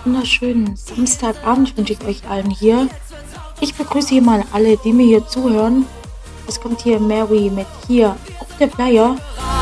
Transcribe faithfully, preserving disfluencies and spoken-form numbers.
wunderschönen Samstagabend wünsche ich euch allen hier. Ich begrüße hier mal alle, die mir hier zuhören. Es kommt hier Mary mit hier auf der Flyer.